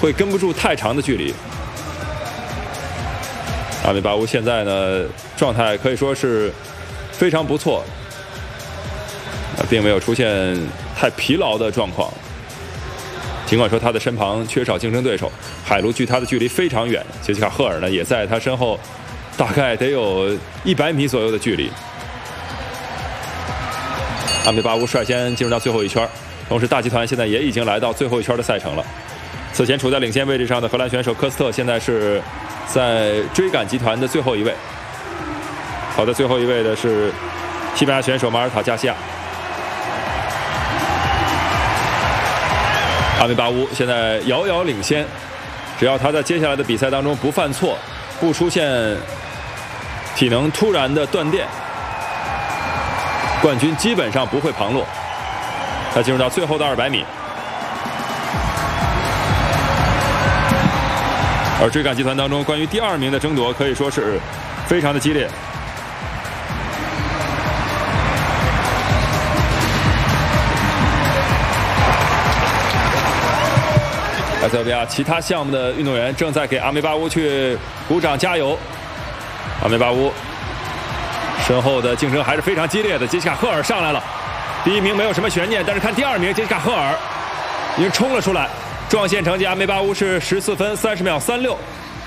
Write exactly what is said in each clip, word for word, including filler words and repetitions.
会跟不住太长的距离。阿米巴乌现在呢，状态可以说是非常不错，并没有出现太疲劳的状况。尽管说他的身旁缺少竞争对手，海卢距他的距离非常远，杰西卡·赫尔呢也在他身后，大概得有一百米左右的距离。阿米巴乌率先进入到最后一圈，同时大集团现在也已经来到最后一圈的赛程了。此前处在领先位置上的荷兰选手科斯特，现在是在追赶集团的最后一位。跑在最后一位的是西班牙选手马尔塔·加西亚。阿米巴乌现在遥遥领先，只要他在接下来的比赛当中不犯错，不出现体能突然的断电，冠军基本上不会旁落。他进入到最后的二百米，而追赶集团当中关于第二名的争夺可以说是非常的激烈。埃塞俄比亚其他项目的运动员正在给阿米巴乌去鼓掌加油。阿米巴乌身后的竞争还是非常激烈的，杰西卡·赫尔上来了，第一名没有什么悬念，但是看第二名杰西卡·赫尔已经冲了出来，撞线成绩阿米巴乌是十四分三十秒三六。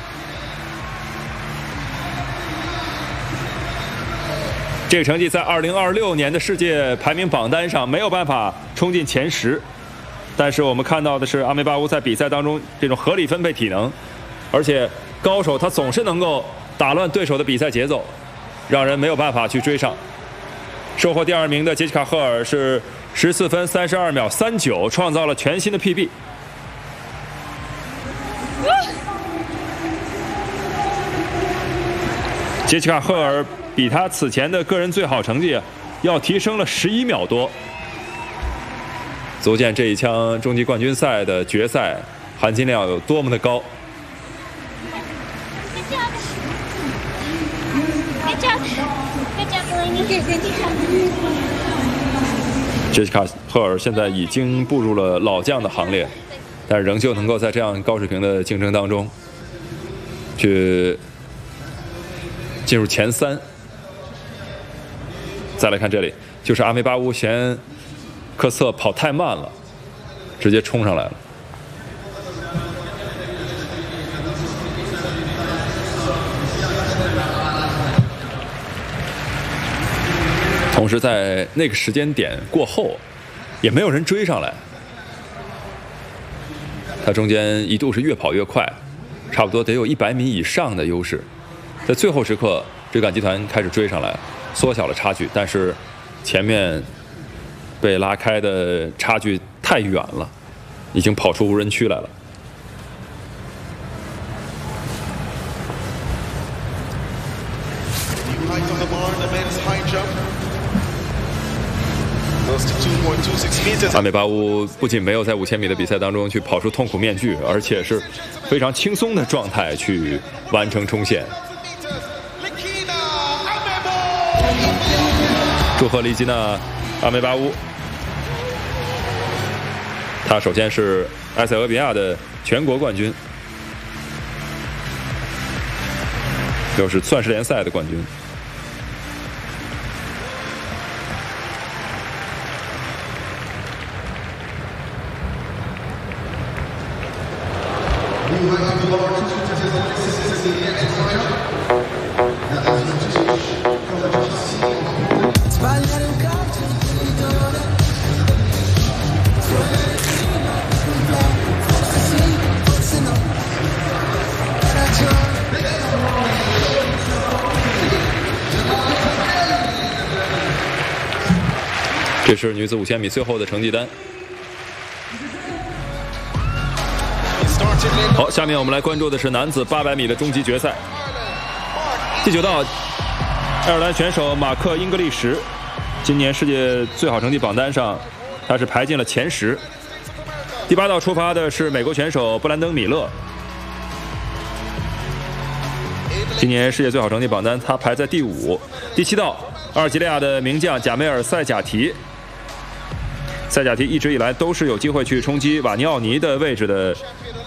这个成绩在二零二六年的世界排名榜单上没有办法冲进前十。但是我们看到的是阿米巴乌在比赛当中这种合理分配体能，而且高手他总是能够打乱对手的比赛节奏，让人没有办法去追上。收获第二名的杰西卡·赫尔是十四分三十二秒三九，创造了全新的 P B。杰西卡·赫尔比他此前的个人最好成绩要提升了十一秒多。足见这一枪终极冠军赛的决赛含金量有多么的高。杰西卡·赫尔现在已经步入了老将的行列，但是仍旧能够在这样高水平的竞争当中去进入前三。再来看这里，就是阿米巴乌嫌科斯特跑太慢了，直接冲上来了。同时在那个时间点过后，也没有人追上来。他中间一度是越跑越快，差不多得有一百米以上的优势。在最后时刻，追赶集团开始追上来，缩小了差距，但是前面被拉开的差距太远了，已经跑出无人区来了。阿米巴乌不仅没有在五千米的比赛当中去跑出痛苦面具，而且是非常轻松的状态去完成冲线。祝贺利基娜·阿米巴乌，他首先是埃塞俄比亚的全国冠军，又是钻石联赛的冠军。这是女子五千米最后的成绩单。好，下面我们来关注的是男子八百米的终极决赛。第九道，爱尔兰选手马克·英格利什，今年世界最好成绩榜单上，他是排进了前十。第八道出发的是美国选手布兰登·米勒，今年世界最好成绩榜单他排在第五。第七道，阿尔及利亚的名将贾梅尔·塞贾提。塞贾提一直以来都是有机会去冲击瓦尼奥尼的位置的